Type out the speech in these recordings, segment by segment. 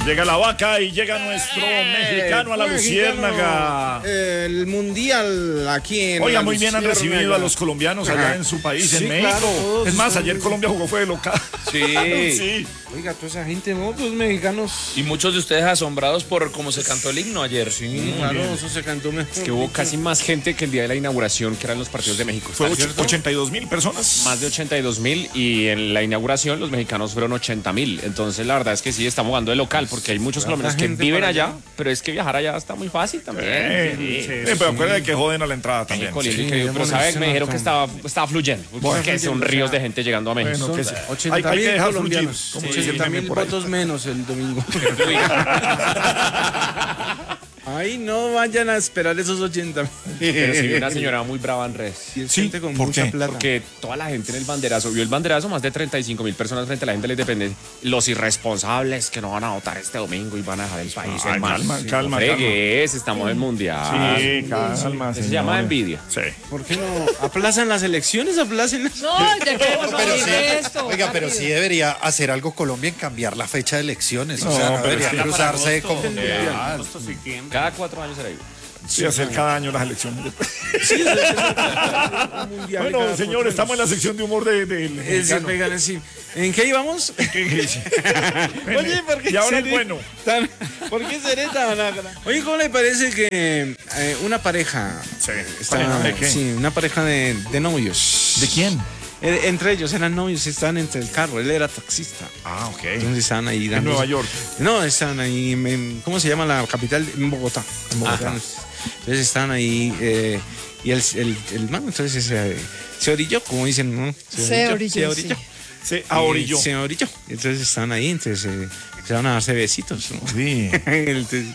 Llega la vaca y llega nuestro mexicano a la Luciérnaga. El mundial aquí en Oiga, la muy bien han Luciérnaga. recibido a los colombianos allá en su país, Sí, en México. claro, Es más, todos ayer Colombia jugó fue de local. Sí. Sí. Oiga, toda esa gente, ¿no? Los mexicanos. Y muchos de ustedes asombrados por cómo se cantó el himno ayer. Sí, claro, eso se cantó mejor. Es que hubo casi más gente que el día de la inauguración, que eran los partidos de México. Fue ¿Cierto? 82,000 personas. Más de 82,000 y en la inauguración los mexicanos fueron 80,000. Entonces la verdad es que sí, estamos jugando de local porque hay muchos colombianos que gente viven para allá, allá. pero es que viajar allá está muy fácil también. Pero acuérdate que joden a la entrada también. México, lindo, Sí. increíble. Pero ¿sabes? Me dijeron que estaba fluyendo. Porque son fluyendo, ríos o sea, de gente llegando a México. Bueno, que sí. 80 Hay que mil dejar colombianos. fluir, como dice el 80 meme mil por ahí. votos menos el domingo. Ay, no vayan a esperar esos 80 Pero sí vi una señora muy brava en redes. Y es Sí, gente con ¿por mucha qué? plata. Porque toda la gente en el banderazo, vio el banderazo, más de 35,000 personas frente a la gente de la independencia. Los irresponsables que no van a votar este domingo y van a dejar el país. Ay, hermano. calma. Fregues, estamos en mundial. Sí, calma, Eso se señor. llama envidia. Sí. ¿Por qué no aplazan las elecciones? Aplacen las... No, ya queremos Pero salir sí, de esto. oiga, pero rápido. sí debería hacer algo Colombia en cambiar la fecha de elecciones. O sea, no pero debería es que cruzarse como... Cada 4 años será igual. Sí, hacer cada año las elecciones. mundial Bueno, cada señor, cuatro estamos en la sección de humor del Es mexicano. pegan así. ¿En qué íbamos? Oye, ¿por qué Y ahora el seré bueno. ¿Por qué seré tan agra- Oye, ¿cómo le parece que una pareja... Sí. está- ¿De qué? Sí, una pareja de novios. ¿De quién? Entre ellos eran novios, estaban entre el carro. Él era taxista. Ah, ok. Entonces estaban ahí En dando... Nueva York. No, estaban ahí, ¿cómo se llama la capital? En Bogotá. En Bogotá. Entonces estaban ahí y el man entonces se orilló, como dicen, ¿no? Se orilló, sí. Se ahorilló. Se orilló. Entonces estaban ahí, entonces empezaron a darse besitos, ¿no? Sí. Entonces,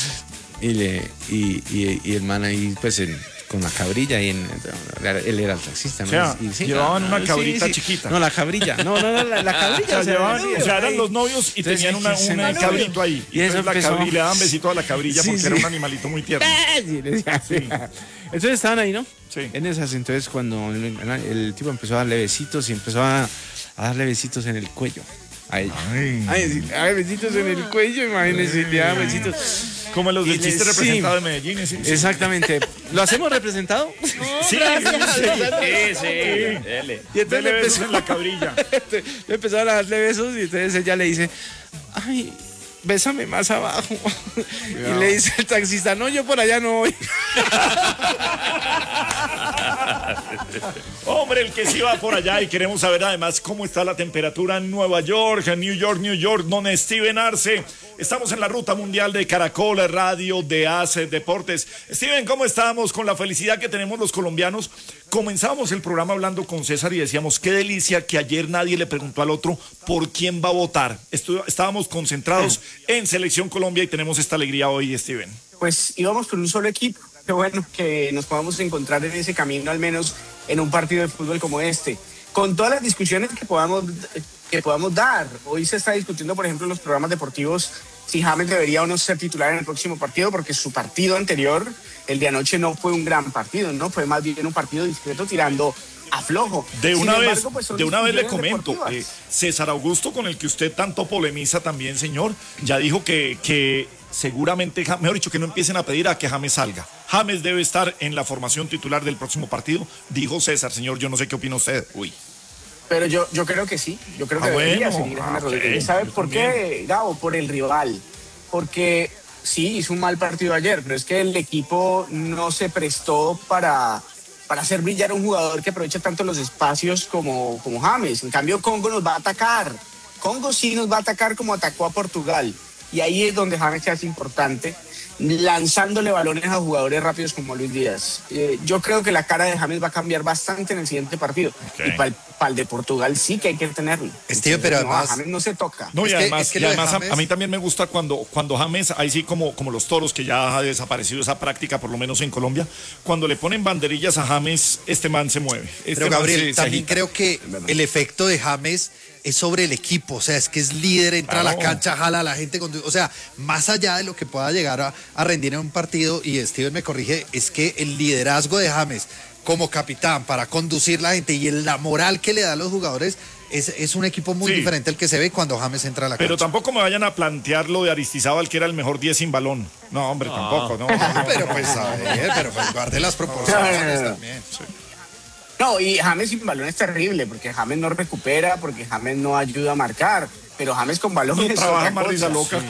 y el man ahí, pues, con la cabrilla, él era el taxista, ¿no? O sea, Y sí, llevaban una sí, cabrita sí. chiquita. No, la cabrilla. No, la cabrilla. O sea, eran ahí. los novios y Entonces, tenían un novio. cabrito ahí. Y eso Entonces empezó. y le daban besito a la cabrilla Sí, porque sí. era un animalito muy tierno. Sí, le decía así. Entonces estaban ahí, ¿no? Sí. En esas, entonces cuando el tipo empezó a darle besitos y empezó a darle besitos en el cuello a ella. Ay. Le daba besitos en el cuello, imagínense, le daba besitos. Como los del Y chiste le- representado de Medellín. Sí. Exactamente. ¿Lo hacemos representado? Sí, Gracias. sí. Dele. Y entonces Dele le besos empezó, en la cabrilla. le empezaron a darle besos y entonces ella le dice, ay, bésame más abajo. Y le dice el taxista, no, yo por allá no voy. Hombre, el que sí va por allá y queremos saber además cómo está la temperatura en Nueva York, en New York, donde Steven Arce. Estamos en la ruta mundial de Caracol Radio de ACE Deportes. Steven, ¿cómo estamos? Con la felicidad que tenemos los colombianos. Comenzamos el programa hablando con César y decíamos, qué delicia que ayer nadie le preguntó al otro por quién va a votar. Estábamos concentrados en Selección Colombia y tenemos esta alegría hoy, Steven. Pues íbamos con un solo equipo. Qué bueno que nos podamos encontrar en ese camino, al menos en un partido de fútbol como este. Con todas las discusiones que podamos dar. Hoy se está discutiendo, por ejemplo, en los programas deportivos, si James debería o no ser titular en el próximo partido, porque su partido anterior, el de anoche, no fue un gran partido, ¿no? Fue más bien un partido discreto tirando a flojo. De Sin una embargo, pues, son vez le discusiones comento, deportivas. César Augusto, con el que usted tanto polemiza también, señor, ya dijo que seguramente, mejor dicho, que no empiecen a pedir a que James salga. James debe estar en la formación titular del próximo partido, dijo César, señor, yo no sé qué opina usted. Uy. Pero yo creo que sí, yo creo que debería bueno. seguir a James Ok, Rodríguez. ¿Sabe yo por también. qué, Gabo? Por el rival. Porque sí, hizo un mal partido ayer, pero es que el equipo no se prestó para hacer brillar a un jugador que aprovecha tanto los espacios como James. En cambio, Congo nos va a atacar. Congo sí nos va a atacar como atacó a Portugal. Y ahí es donde James se hace importante, lanzándole balones a jugadores rápidos como Luis Díaz. Yo creo que la cara de James va a cambiar bastante en el siguiente partido. Ok. Y para el de Portugal sí que hay que tenerlo. Steven, pero No, a además- James no se toca. No, y Es que- además, es que lo de James- a mí también me gusta cuando James, ahí sí como los toros, que ya ha desaparecido esa práctica, por lo menos en Colombia, cuando le ponen banderillas a James, este man se mueve. Este Pero man Gabriel, se también agita. creo que el efecto de James es sobre el equipo, o sea, es que es líder, entra a la Claro. cancha, jala a la gente, o sea, más allá de lo que pueda llegar a rendir en un partido, y Steven me corrige, es que el liderazgo de James como capitán para conducir la gente y la moral que le da a los jugadores es un equipo muy Sí. diferente al que se ve cuando James entra a la Pero cancha. tampoén me vayan a plantear lo de Aristizábal, que era el mejor 10 sin balón. No, hombre, tampoco, no. Pero pues, a ver, pero pues guarde las proporciones No. también. No, y James sin balón es terrible, porque James no recupera, porque James no ayuda a marcar, pero James con balón No es trabaja otra más cosa. risa loca.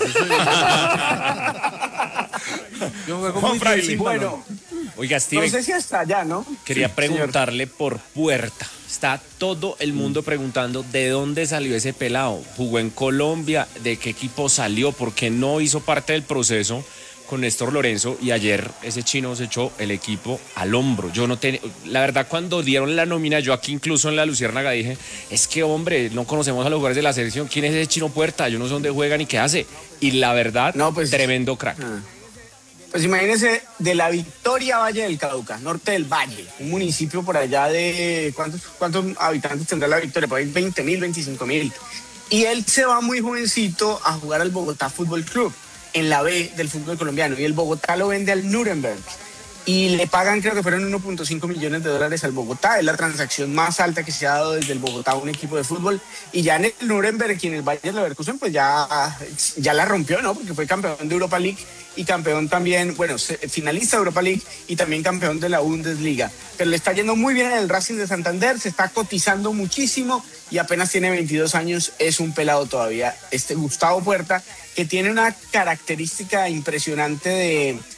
Yo juego Juan muy Fraile. bien sin Bueno, Oiga, no Steven, sé si hasta allá, ¿no? quería Sí, preguntarle por Puerta. Está todo el mundo preguntando de dónde salió ese pelado. ¿Jugó en Colombia? ¿De qué equipo salió? ¿Por qué no hizo parte del proceso con Néstor Lorenzo? Y ayer ese chino se echó el equipo al hombro. Yo no tenía... La verdad, cuando dieron la nómina, yo aquí incluso en la Luciérnaga dije, es que, hombre, no conocemos a los jugadores de la selección. ¿Quién es ese chino Puerta? Yo no sé dónde juega ni qué hace. Y la verdad, No, pues- tremendo crack. Pues imagínense, de la Victoria Valle del Cauca, norte del Valle, un municipio por allá de... ¿Cuántos habitantes tendrá la Victoria? Por ahí 20.000, 25.000. Y él se va muy jovencito a jugar al Bogotá Fútbol Club, en la B del fútbol colombiano. Y el Bogotá lo vende al Nuremberg. Y le pagan, creo que fueron 1.5 millones de dólares al Bogotá. Es la transacción más alta que se ha dado desde el Bogotá a un equipo de fútbol. Y ya en el Nuremberg y en el Bayer Leverkusen, pues ya la rompió, ¿no? Porque fue campeón de Europa League y campeón también, bueno, finalista de Europa League y también campeón de la Bundesliga. Pero le está yendo muy bien en el Racing de Santander, se está cotizando muchísimo y apenas tiene 22 años, es un pelado todavía. Gustavo Puerta, que tiene una característica impresionante